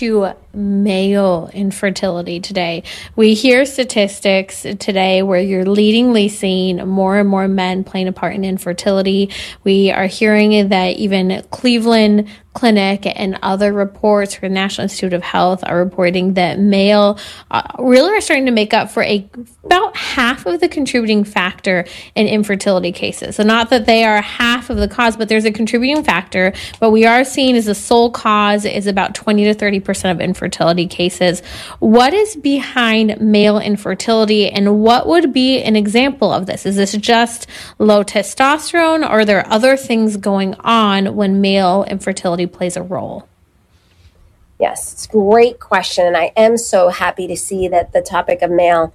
to male infertility today. We hear statistics today where you're leadingly seeing more and more men playing a part in infertility. We are hearing that even Cleveland Clinic and other reports from the National Institute of Health are reporting that male really are starting to make up for about half of the contributing factor in infertility cases. So not that they are half of the cause, but there's a contributing factor. But we are seeing as the sole cause is about 20 to 30% of infertility cases. What is behind male infertility, and what would be an example of this? Is this just low testosterone, or are there other things going on when male infertility plays a role? Yes, it's a great question. And I am so happy to see that the topic of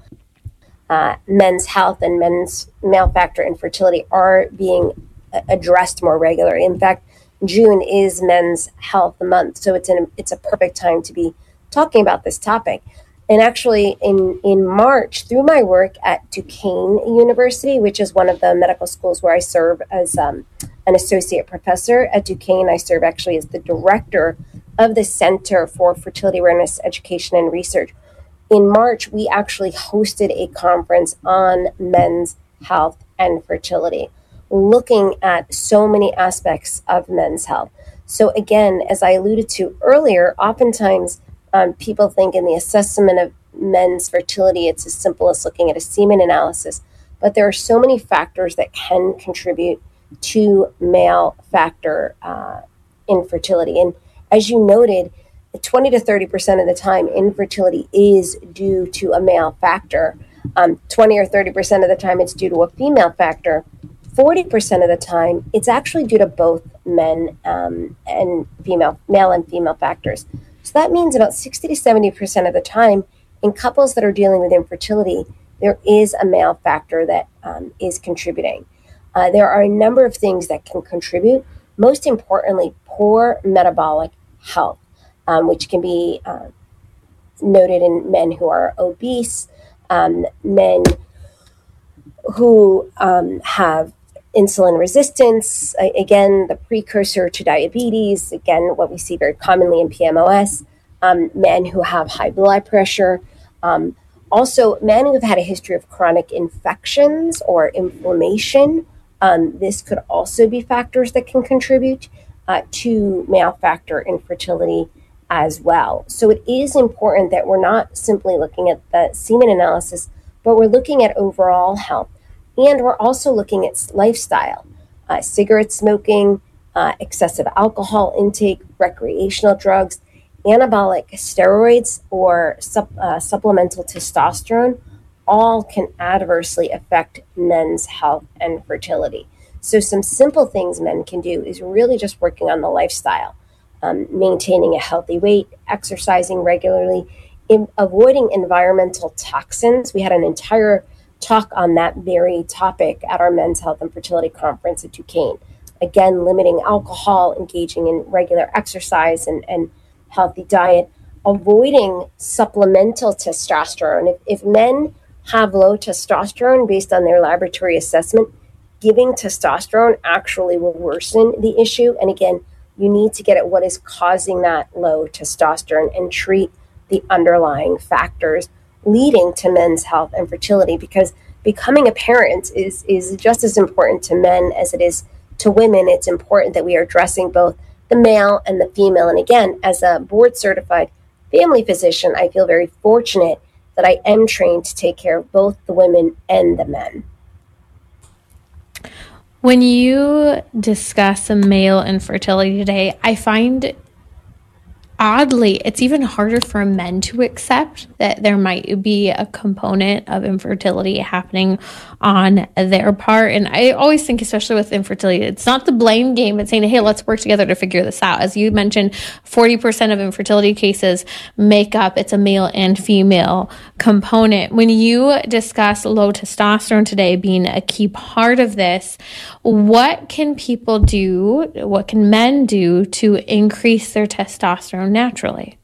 men's health and men's male factor infertility are being addressed more regularly. In fact, June is Men's Health Month, so it's a perfect time to be talking about this topic. And actually, in March, through my work at Duquesne University, which is one of the medical schools where I serve as an associate professor at Duquesne, I serve actually as the director of the Center for Fertility Awareness, Education, and Research. In March, we actually hosted a conference on men's health and fertility, looking at so many aspects of men's health. So again, as I alluded to earlier, oftentimes people think in the assessment of men's fertility, it's as simple as looking at a semen analysis, but there are so many factors that can contribute to male factor infertility. And as you noted, 20 to 30% of the time, infertility is due to a male factor. 20 or 30% of the time, it's due to a female factor. 40% of the time, it's actually due to both men and female, male and female factors. So that means about 60 to 70% of the time, in couples that are dealing with infertility, there is a male factor that is contributing. There are a number of things that can contribute. Most importantly, poor metabolic health, which can be noted in men who are obese, men who have insulin resistance, again, the precursor to diabetes, again, what we see very commonly in PMOS, men who have high blood pressure, also men who have had a history of chronic infections or inflammation. This could also be factors that can contribute to male factor infertility as well. So it is important that we're not simply looking at the semen analysis, but we're looking at overall health. And we're also looking at lifestyle, cigarette smoking, excessive alcohol intake, recreational drugs, anabolic steroids, or supplemental testosterone, all can adversely affect men's health and fertility. So some simple things men can do is really just working on the lifestyle, maintaining a healthy weight, exercising regularly, avoiding environmental toxins. We had an entire talk on that very topic at our Men's Health and Fertility Conference at Duquesne. Again, limiting alcohol, engaging in regular exercise and healthy diet, avoiding supplemental testosterone. If men have low testosterone based on their laboratory assessment, giving testosterone actually will worsen the issue. And again, you need to get at what is causing that low testosterone and treat the underlying factors leading to men's health and fertility, because becoming a parent is just as important to men as it is to women. It's important that we are addressing both the male and the female. And again, as a board certified family physician, I feel very fortunate that I am trained to take care of both the women and the men. When you discuss male infertility today, I find oddly, it's even harder for men to accept that there might be a component of infertility happening on their part. And I always think, especially with infertility, it's not the blame game. It's saying, hey, let's work together to figure this out. As you mentioned, 40% of infertility cases make up, it's a male and female component. When you discuss low testosterone today being a key part of this, what can people do, what can men do to increase their testosterone naturally?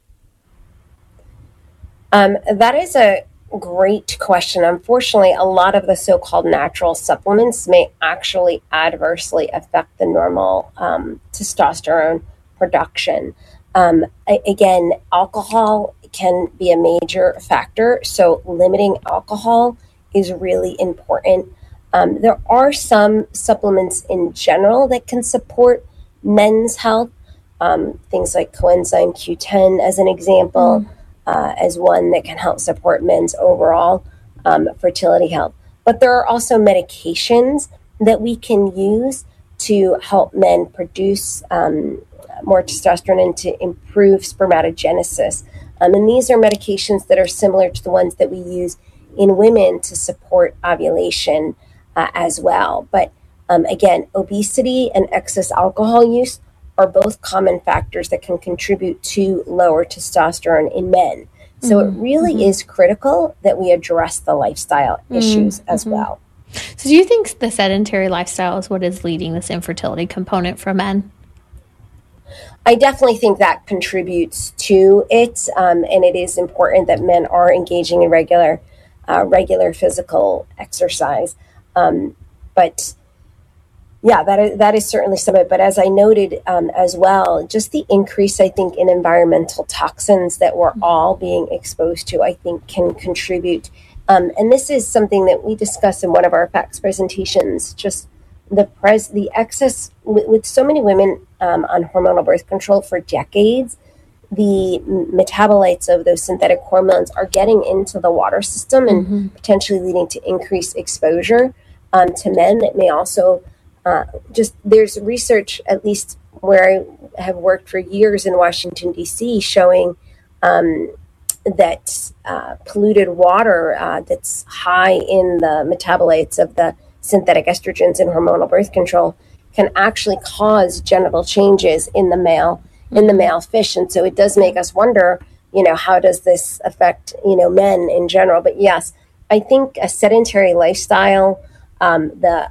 That is a great question. Unfortunately, a lot of the so-called natural supplements may actually adversely affect the normal testosterone production. Again, alcohol can be a major factor, so limiting alcohol is really important. There are some supplements in general that can support men's health, things like coenzyme Q10 as an example, as one that can help support men's overall fertility health. But there are also medications that we can use to help men produce more testosterone and to improve spermatogenesis. And these are medications that are similar to the ones that we use in women to support ovulation as well. But again, obesity and excess alcohol use are both common factors that can contribute to lower testosterone in men. So it really is critical that we address the lifestyle issues as well. So do you think the sedentary lifestyle is what is leading this infertility component for men? I definitely think that contributes to it, and it is important that men are engaging in regular physical exercise. But yeah, that is certainly some of it. But as I noted as well, just the increase, I think, in environmental toxins that we're all being exposed to, I think, can contribute. And this is something that we discuss in one of our facts presentations, just the excess with so many women on hormonal birth control for decades, the metabolites of those synthetic hormones are getting into the water system and potentially leading to increased exposure to men. That may also there's research, at least where I have worked for years in Washington, D.C., showing that polluted water that's high in the metabolites of the synthetic estrogens in hormonal birth control can actually cause genital changes in the male fish. And so it does make us wonder, how does this affect, men in general? But yes, I think a sedentary lifestyle, the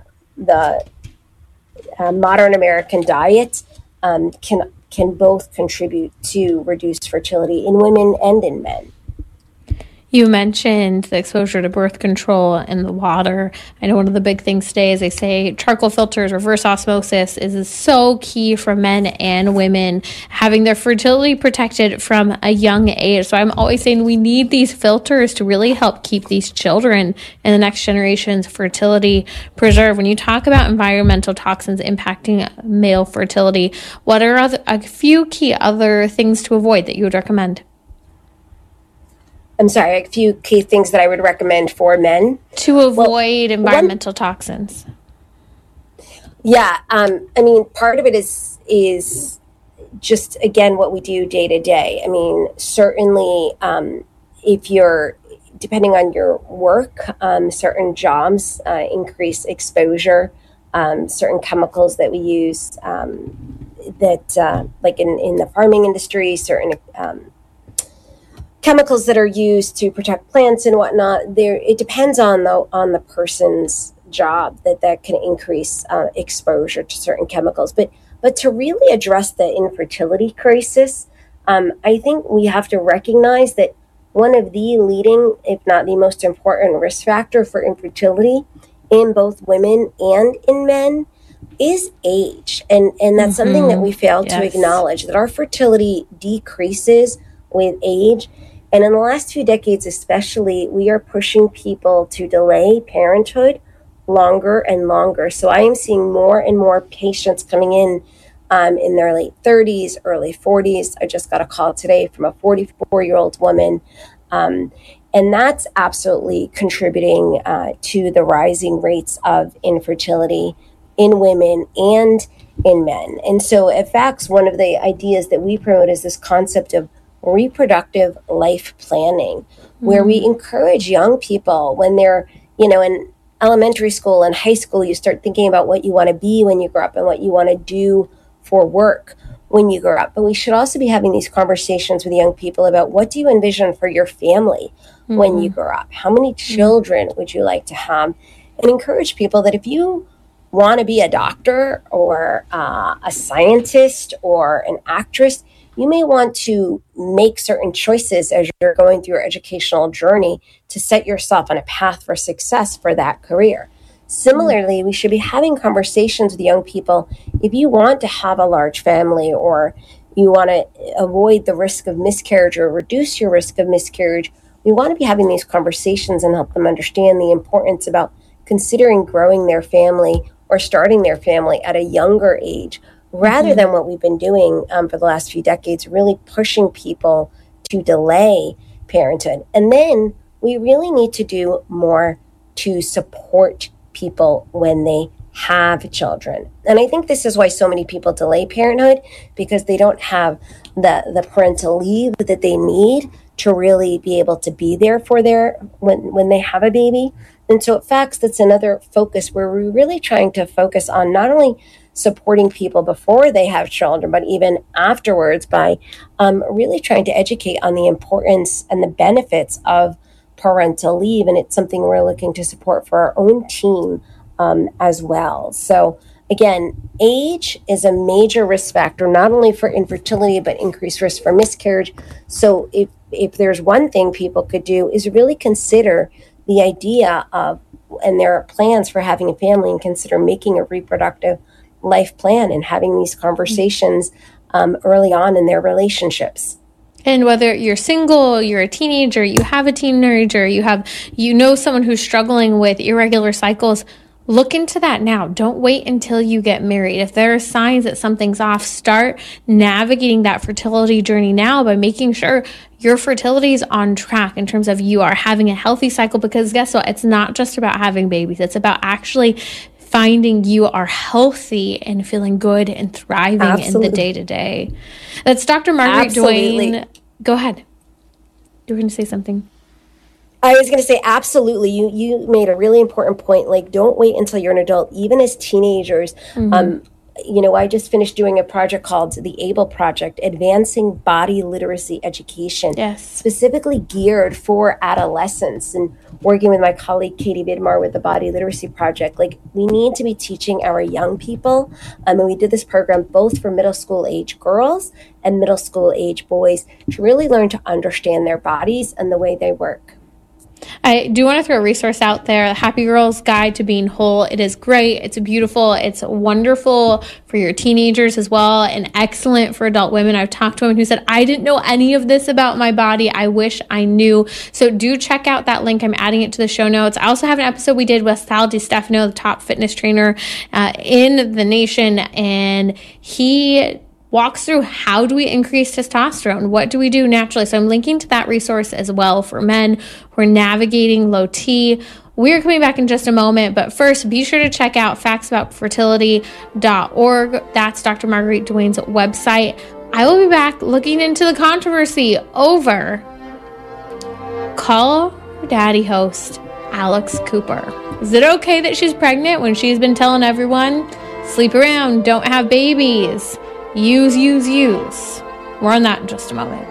modern American diet can both contribute to reduced fertility in women and in men. You mentioned the exposure to birth control and the water. I know one of the big things today is they say charcoal filters, reverse osmosis is so key for men and women, having their fertility protected from a young age. So I'm always saying we need these filters to really help keep these children and the next generation's fertility preserved. When you talk about environmental toxins impacting male fertility, what are a few key other things to avoid that you would recommend? I'm sorry, a few key things that I would recommend for men. To avoid environmental toxins. Yeah, part of it is just, again, what we do day to day. Certainly, if you're, depending on your work, certain jobs increase exposure, certain chemicals that we use like in the farming industry, certain chemicals that are used to protect plants and whatnot. It depends on the person's job that can increase exposure to certain chemicals. But to really address the infertility crisis, I think we have to recognize that one of the leading, if not the most important risk factor for infertility in both women and in men is age. And that's something that we fail to acknowledge, that our fertility decreases with age. And in the last 2 decades especially, we are pushing people to delay parenthood longer and longer. So I am seeing more and more patients coming in their late 30s, early 40s. I just got a call today from a 44-year-old woman. And that's absolutely contributing to the rising rates of infertility in women and in men. And so at FACTS, one of the ideas that we promote is this concept of reproductive life planning, where we encourage young people when they're, in elementary school and high school, you start thinking about what you want to be when you grow up and what you want to do for work when you grow up. But we should also be having these conversations with young people about what do you envision for your family when you grow up? How many children would you like to have? And encourage people that if you want to be a doctor or a scientist or an actress, you may want to make certain choices as you're going through your educational journey to set yourself on a path for success for that career. Similarly, we should be having conversations with young people. If you want to have a large family or, you want to avoid the risk of miscarriage or reduce your risk of miscarriage, we want to be having these conversations and help them understand the importance about considering growing their family or starting their family at a younger age, rather than what we've been doing for the last few decades, really pushing people to delay parenthood. And then we really need to do more to support people when they have children. And I think this is why so many people delay parenthood, because they don't have the parental leave that they need to really be able to be there for their when they have a baby. And so at FACTS, that's another focus where we're really trying to focus on not only supporting people before they have children, but even afterwards by really trying to educate on the importance and the benefits of parental leave. And it's something we're looking to support for our own team as well. So again, age is a major risk factor, not only for infertility, but increased risk for miscarriage. So if there's one thing people could do is really consider the idea of, and their plans for having a family, and consider making a reproductive life plan and having these conversations early on in their relationships. And whether you're single, you're a teenager, you have a teenager, you know someone who's struggling with irregular cycles, look into that now. Don't wait until you get married. If there are signs that something's off, start navigating that fertility journey now by making sure your fertility is on track in terms of you are having a healthy cycle, because guess what? It's not just about having babies. It's about actually finding you are healthy and feeling good and thriving in the day-to-day. That's Dr. Marguerite Duane. Go ahead. You were going to say something. I was going to say, absolutely. You made a really important point. Like, don't wait until you're an adult. Even as teenagers, I just finished doing a project called the ABLE Project, Advancing Body Literacy Education, specifically geared for adolescents, and working with my colleague Katie Vidmar with the Body Literacy Project. Like, we need to be teaching our young people, and we did this program both for middle school age girls and middle school age boys to really learn to understand their bodies and the way they work. I do want to throw a resource out there, the Happy Girl's Guide to Being Whole. It is great. It's beautiful. It's wonderful for your teenagers as well, and excellent for adult women. I've talked to women who said, I didn't know any of this about my body. I wish I knew. So do check out that link. I'm adding it to the show notes. I also have an episode we did with Sal DiStefano, the top fitness trainer in the nation, and he walks through how do we increase testosterone? What do we do naturally? So I'm linking to that resource as well for men who are navigating low T. We're coming back in just a moment, but first be sure to check out factsaboutfertility.org. That's Dr. Marguerite Duane's website. I will be back looking into the controversy over Call Her Daddy host Alex Cooper. Is it okay that she's pregnant when she's been telling everyone, sleep around, don't have babies? Use. More on that in just a moment.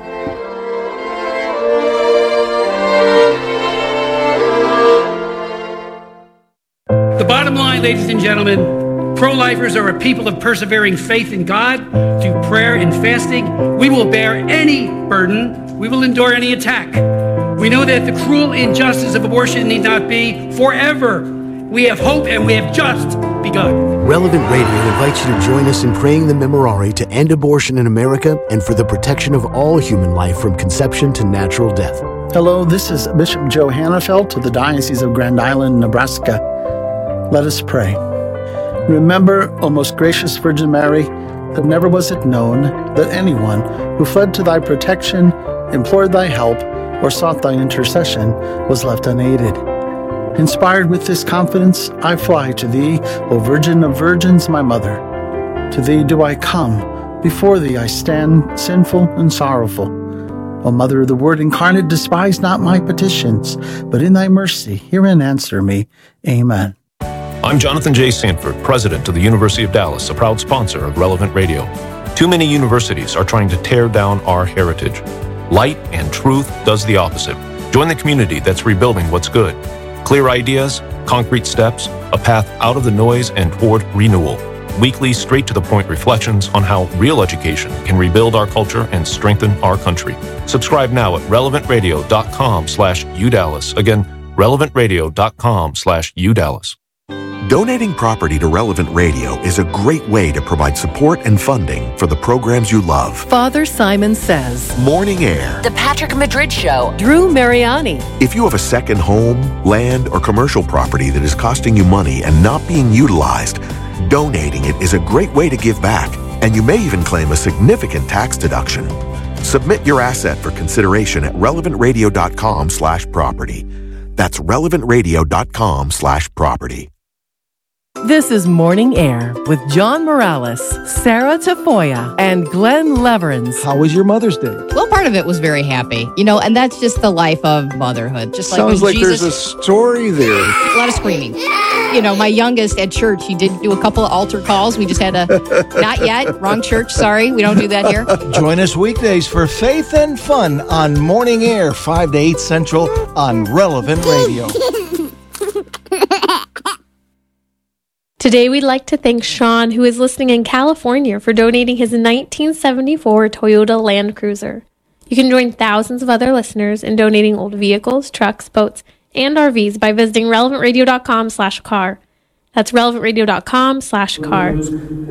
The bottom line, ladies and gentlemen, pro-lifers are a people of persevering faith in God. Through prayer and fasting, we will bear any burden. We will endure any attack. We know that the cruel injustice of abortion need not be forever. We have hope, and we have just begun. Relevant Radio invites you to join us in praying the Memorare to end abortion in America and for the protection of all human life from conception to natural death. Hello, this is Bishop Joe Hannafelt of the Diocese of Grand Island, Nebraska. Let us pray. Remember, O most gracious Virgin Mary, that never was it known that anyone who fled to thy protection, implored thy help, or sought thy intercession was left unaided. Inspired with this confidence, I fly to thee, O Virgin of Virgins, my Mother. To thee do I come, before thee I stand, sinful and sorrowful. O Mother of the Word incarnate, despise not my petitions, but in thy mercy hear and answer me. Amen. I'm Jonathan J. Sanford, President of the University of Dallas, a proud sponsor of Relevant Radio. Too many universities are trying to tear down our heritage. Light and truth does the opposite. Join the community that's rebuilding what's good. Clear ideas, concrete steps, a path out of the noise and toward renewal. Weekly, straight-to-the-point reflections on how real education can rebuild our culture and strengthen our country. Subscribe now at relevantradio.com/UDallas. Again, relevantradio.com/UDallas. Donating property to Relevant Radio is a great way to provide support and funding for the programs you love. Father Simon Says, Morning Air, The Patrick Madrid Show, Drew Mariani. If you have a second home, land, or commercial property that is costing you money and not being utilized, donating it is a great way to give back, and you may even claim a significant tax deduction. Submit your asset for consideration at relevantradio.com/property. That's relevantradio.com/property. This is Morning Air with John Morales, Sarah Tafoya, and Glenn Leverins. How was your Mother's Day? Well, part of it was very happy, and that's just the life of motherhood. Just Sounds like Jesus, there's a story there. A lot of screaming. My youngest at church, he did do a couple of altar calls. We just had not yet, wrong church, sorry, we don't do that here. Join us weekdays for Faith and Fun on Morning Air, 5 to 8 Central on Relevant Radio. Today, we'd like to thank Sean, who is listening in California, for donating his 1974 Toyota Land Cruiser. You can join thousands of other listeners in donating old vehicles, trucks, boats, and RVs by visiting relevantradio.com/car. That's relevantradio.com/car.